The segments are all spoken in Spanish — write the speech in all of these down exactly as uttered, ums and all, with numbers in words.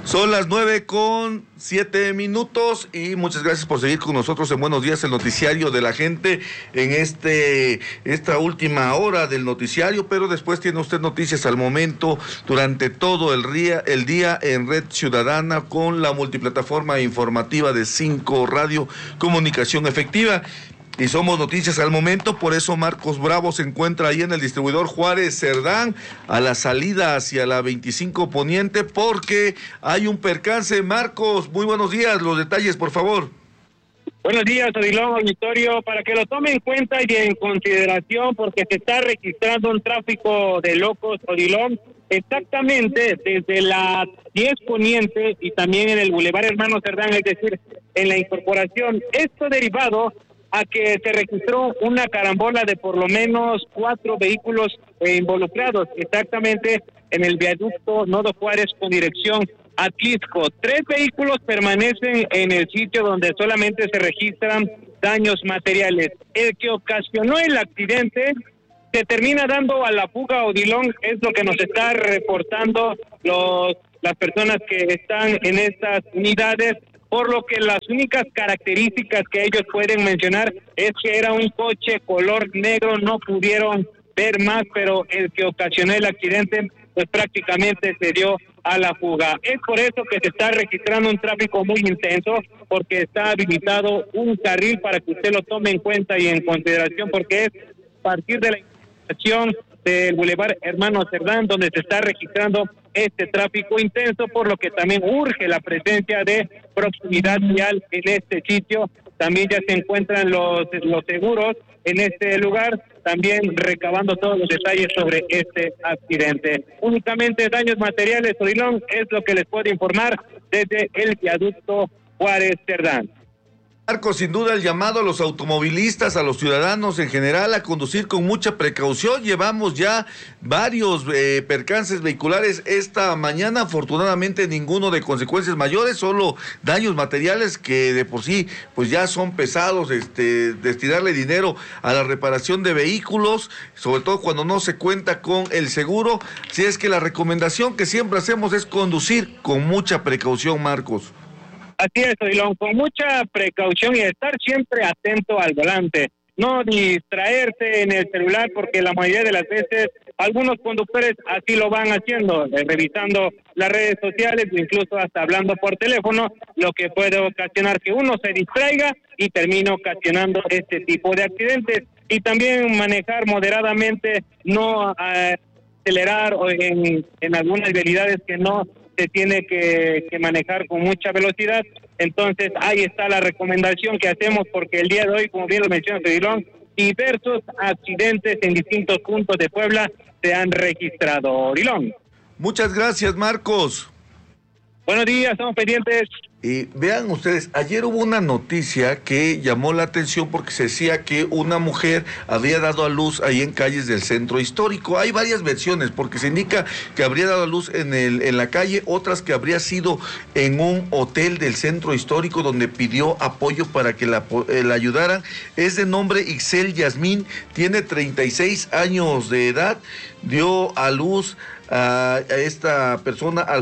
Son las nueve con siete minutos y muchas gracias por seguir con nosotros en Buenos Días, el noticiario de la gente, en este esta última hora del noticiario, pero después tiene usted noticias al momento durante todo el día, el día en Red Ciudadana con la multiplataforma informativa de Cinco Radio, comunicación efectiva. Y somos noticias al momento, por eso Marcos Bravo se encuentra ahí en el distribuidor Juárez Cerdán, a la salida hacia la veinticinco Poniente, porque hay un percance. Marcos, muy buenos días, los detalles, por favor. Buenos días, Odilon, auditorio, para que lo tome en cuenta y en consideración, porque se está registrando un tráfico de locos, Odilon, exactamente desde la diez Poniente y también en el Boulevard Hermano Cerdán, es decir, en la Incorporación. Esto derivado a que se registró una carambola de por lo menos cuatro vehículos eh, involucrados, exactamente en el viaducto Nodo Juárez con dirección a Atlixco. Tres vehículos permanecen en el sitio donde solamente se registran daños materiales. El que ocasionó el accidente se termina dando a la fuga, Odilon, es lo que nos está reportando los las personas que están en estas unidades, por lo que las únicas características que ellos pueden mencionar es que era un coche color negro, no pudieron ver más, pero el que ocasionó el accidente pues prácticamente se dio a la fuga. Es por eso que se está registrando un tráfico muy intenso, porque está habilitado un carril para que usted lo tome en cuenta y en consideración, porque es a partir de la información del Boulevard Hermano Cerdán donde se está registrando este tráfico intenso, por lo que también urge la presencia de proximidad vial en este sitio. También ya se encuentran los, los seguros en este lugar, también recabando todos los detalles sobre este accidente. Únicamente daños materiales, Odilon, es lo que les puedo informar desde el viaducto Juárez Cerdán. Marcos, sin duda el llamado a los automovilistas, a los ciudadanos en general, a conducir con mucha precaución. Llevamos ya varios eh, percances vehiculares esta mañana, afortunadamente ninguno de consecuencias mayores, solo daños materiales que de por sí pues ya son pesados, este, destinarle dinero a la reparación de vehículos, sobre todo cuando no se cuenta con el seguro. Si es que la recomendación que siempre hacemos es conducir con mucha precaución, Marcos. Así es, Odilon, con mucha precaución y estar siempre atento al volante, no distraerse en el celular, porque la mayoría de las veces algunos conductores así lo van haciendo, eh, revisando las redes sociales, incluso hasta hablando por teléfono, lo que puede ocasionar que uno se distraiga y termine ocasionando este tipo de accidentes. Y también manejar moderadamente, no eh, acelerar en, en algunas vialidades que no se tiene que, que manejar con mucha velocidad. Entonces ahí está la recomendación que hacemos, porque el día de hoy, como bien lo menciona Odilon, diversos accidentes en distintos puntos de Puebla se han registrado. Odilon. Muchas gracias, Marcos. Buenos días, estamos pendientes. Y vean ustedes, ayer hubo una noticia que llamó la atención porque se decía que una mujer había dado a luz ahí en calles del centro histórico. Hay varias versiones, porque se indica que habría dado a luz en, el, en la calle, otras que habría sido en un hotel del centro histórico donde pidió apoyo para que la, eh, la ayudaran. Es de nombre Ixel Yasmín, tiene treinta y seis años de edad, dio a luz a esta persona al,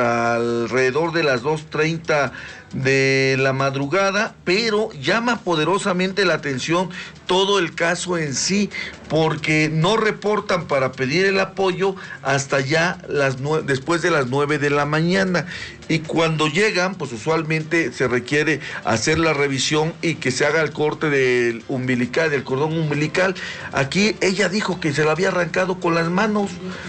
alrededor de las dos treinta de la madrugada, pero llama poderosamente la atención todo el caso en sí, porque no reportan para pedir el apoyo hasta ya las nueve, después de las nueve de la mañana, y cuando llegan, pues usualmente se requiere hacer la revisión y que se haga el corte del umbilical, del cordón umbilical. Aquí ella dijo que se la había arrancado con las manos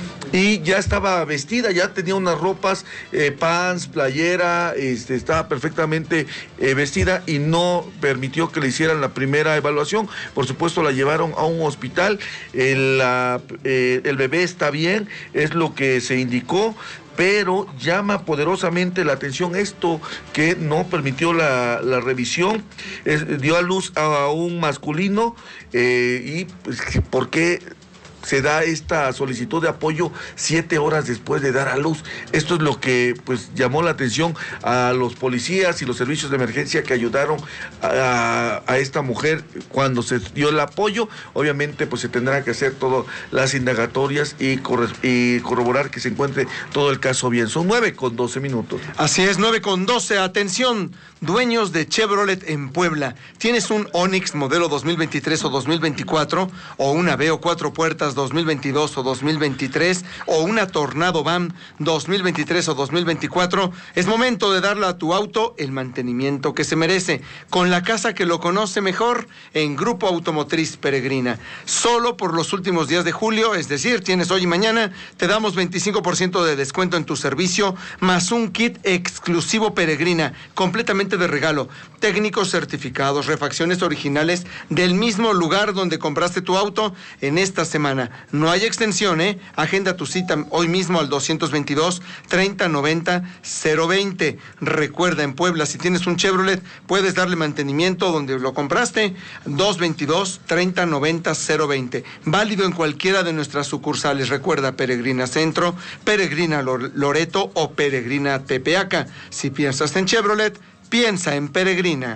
y ya estaba vestida, ya tenía unas ropas, eh, pants, playera, este, estaba perfectamente eh, vestida y no permitió que le hicieran la primera evaluación. Por supuesto la llevaron a un hospital, el, la, eh, el bebé está bien, es lo que se indicó, pero llama poderosamente la atención esto, que no permitió la, la revisión, es, dio a luz a, a un masculino, eh, y pues, ¿por qué se da esta solicitud de apoyo siete horas después de dar a luz. Esto es lo que pues llamó la atención a los policías y los servicios de emergencia que ayudaron a, a esta mujer cuando se dio el apoyo. Obviamente pues se tendrán que hacer todas las indagatorias y, corre, y corroborar que se encuentre todo el caso bien. Son nueve con doce minutos. Así es, nueve con doce. Atención, dueños de Chevrolet en Puebla. ¿Tienes un Onix modelo dos mil veintitrés o dos mil veinticuatro? ¿O una Aveo cuatro puertas dos mil veintidós o dos mil veintitrés? ¿O una Tornado Van dos mil veintitrés o dos mil veinticuatro? Es momento de darle a tu auto el mantenimiento que se merece, con la casa que lo conoce mejor, en Grupo Automotriz Peregrina. Solo por los últimos días de julio, es decir, tienes hoy y mañana, te damos veinticinco por ciento de descuento en tu servicio, más un kit exclusivo Peregrina, completamente de regalo, técnicos certificados, refacciones originales del mismo lugar donde compraste tu auto en esta semana. No hay extensión, ¿eh? Agenda tu cita hoy mismo al doscientos veintidós, treinta noventa, cero veinte. Recuerda, en Puebla, si tienes un Chevrolet, puedes darle mantenimiento donde lo compraste, doscientos veintidós, treinta noventa, cero veinte. Válido en cualquiera de nuestras sucursales. Recuerda, Peregrina Centro, Peregrina Loreto o Peregrina Tepeaca. Si piensas en Chevrolet, piensa en Peregrina.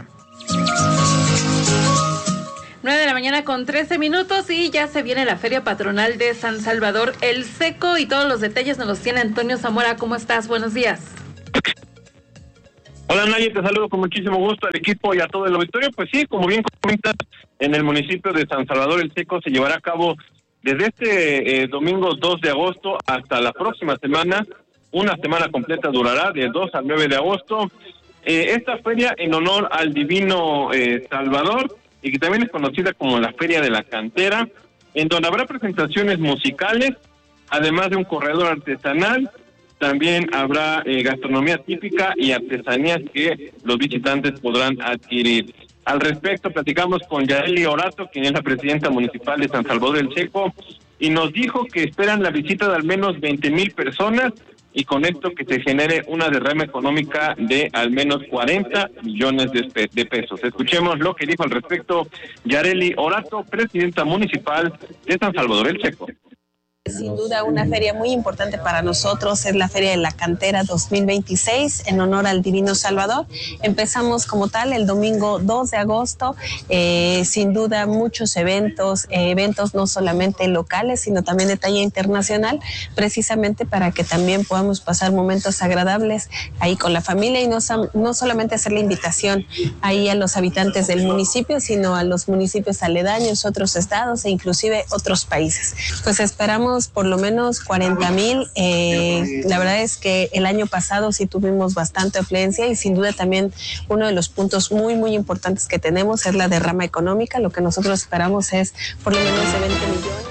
nueve de la mañana con trece minutos y ya se viene la Feria Patronal de San Salvador El Seco y todos los detalles nos los tiene Antonio Zamora. ¿Cómo estás? Buenos días. Hola Naye, te saludo con muchísimo gusto al equipo y a todo el auditorio. Pues sí, como bien comentas, en el municipio de San Salvador El Seco se llevará a cabo desde este eh, domingo dos de agosto hasta la próxima semana. Una semana completa durará, de dos al nueve de agosto. Eh, esta feria en honor al Divino eh, Salvador, y que también es conocida como la Feria de la Cantera, en donde habrá presentaciones musicales, además de un corredor artesanal. También habrá eh, gastronomía típica y artesanías que los visitantes podrán adquirir. Al respecto, platicamos con Yareli Orato, quien es la presidenta municipal de San Salvador El Seco, y nos dijo que esperan la visita de al menos veinte mil personas, y con esto que se genere una derrama económica de al menos cuarenta millones de, de pesos. Escuchemos lo que dijo al respecto Yareli Orato, presidenta municipal de San Salvador El Seco. Sin duda una feria muy importante para nosotros, es la Feria de la Cantera dos mil veintiséis en honor al Divino Salvador. Empezamos como tal el domingo dos de agosto, eh, sin duda muchos eventos, eh, eventos no solamente locales sino también de talla internacional, precisamente para que también podamos pasar momentos agradables ahí con la familia y no, no solamente hacer la invitación ahí a los habitantes del municipio, sino a los municipios aledaños, otros estados e inclusive otros países. Pues esperamos por lo menos cuarenta mil. Eh, la verdad es que el año pasado sí tuvimos bastante afluencia y sin duda también uno de los puntos muy muy importantes que tenemos es la derrama económica. Lo que nosotros esperamos es por lo menos de veinte millones.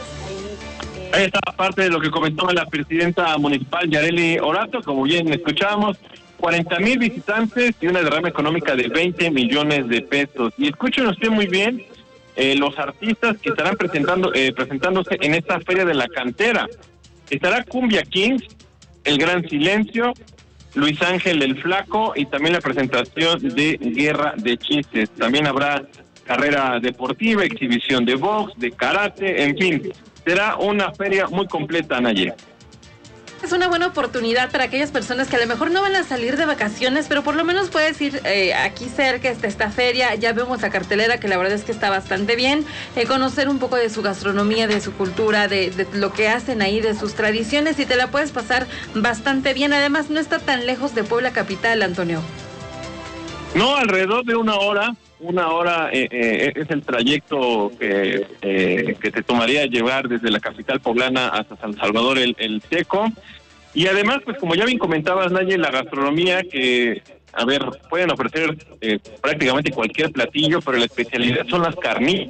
Ahí está parte de lo que comentó la presidenta municipal Yareli Orato. Como bien escuchábamos, cuarenta mil visitantes y una derrama económica de veinte millones de pesos. Y escuchen usted muy bien, Eh, los artistas que estarán presentando eh, presentándose en esta Feria de la Cantera. Estará Cumbia Kings, El Gran Silencio, Luis Ángel el Flaco y también la presentación de Guerra de Chistes. También habrá carrera deportiva, exhibición de box, de karate, en fin. Será una feria muy completa, Naye. Es una buena oportunidad para aquellas personas que a lo mejor no van a salir de vacaciones, pero por lo menos puedes ir eh, aquí cerca, está esta feria, ya vemos la cartelera que la verdad es que está bastante bien, eh, conocer un poco de su gastronomía, de su cultura, de, de lo que hacen ahí, de sus tradiciones y te la puedes pasar bastante bien. Además no está tan lejos de Puebla capital, Antonio. No, alrededor de una hora, una hora eh, eh, es el trayecto que, eh, que te tomaría llevar desde la capital poblana hasta San Salvador el, el Seco. Y además, pues como ya bien comentabas, Naye, la gastronomía que, a ver, pueden ofrecer eh, prácticamente cualquier platillo, pero la especialidad son las carnitas.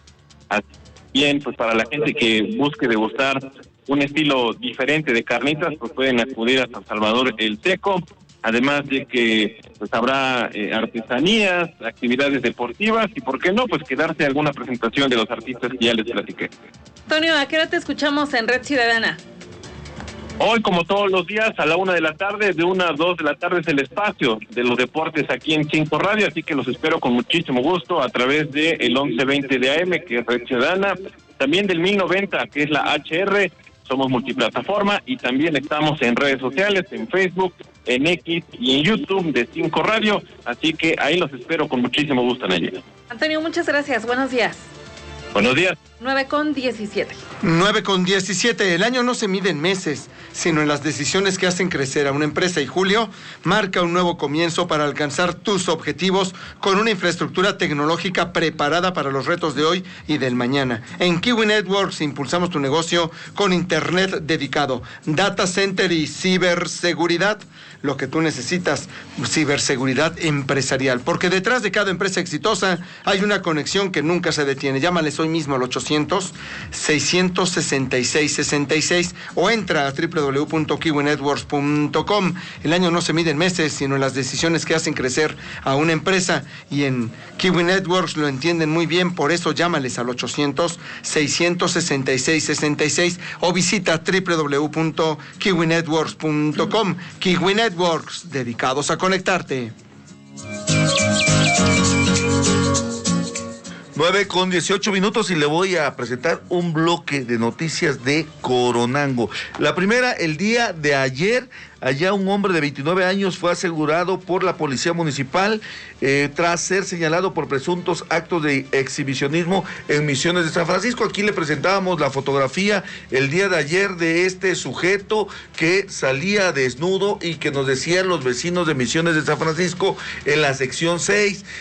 Bien, pues para la gente que busque degustar un estilo diferente de carnitas, pues pueden acudir a San Salvador el Seco. Además de que pues habrá eh, artesanías, actividades deportivas y por qué no, pues quedarse alguna presentación de los artistas que ya les platiqué. Antonio, ¿a qué hora te escuchamos en Red Ciudadana? Hoy, como todos los días, a la una de la tarde, de una a dos de la tarde es el espacio de los deportes aquí en Cinco Radio, así que los espero con muchísimo gusto a través de el once veinte de A M, que es Red Ciudadana, también del mil noventa, que es la H R. Somos multiplataforma y también estamos en redes sociales, en Facebook, en X y en YouTube de Cinco Radio, así que ahí los espero con muchísimo gusto, Nayeli. Antonio, muchas gracias, buenos días. Buenos días. nueve con diecisiete. nueve con diecisiete. El año no se mide en meses, sino en las decisiones que hacen crecer a una empresa, y julio marca un nuevo comienzo para alcanzar tus objetivos con una infraestructura tecnológica preparada para los retos de hoy y del mañana. En Kiwi Networks impulsamos tu negocio con internet dedicado, data center y ciberseguridad. Lo que tú necesitas, ciberseguridad empresarial, porque detrás de cada empresa exitosa hay una conexión que nunca se detiene. Llámales hoy mismo al ochocientos, seiscientos sesenta y seis, sesenta y seis o entra a doble u doble u doble u punto kiwi networks punto com. El año no se mide en meses, sino en las decisiones que hacen crecer a una empresa, y en Kiwi Networks lo entienden muy bien. Por eso llámales al ochocientos, seiscientos sesenta y seis, sesenta y seis o visita doble u doble u doble u punto kiwi networks punto com. Kiwi Networks, dedicados a conectarte. nueve con dieciocho minutos y le voy a presentar un bloque de noticias de Coronango. La primera, el día de ayer, allá un hombre de veintinueve años fue asegurado por la Policía Municipal eh, tras ser señalado por presuntos actos de exhibicionismo en Misiones de San Francisco. Aquí le presentábamos la fotografía el día de ayer de este sujeto que salía desnudo y que nos decían los vecinos de Misiones de San Francisco en la sección seis.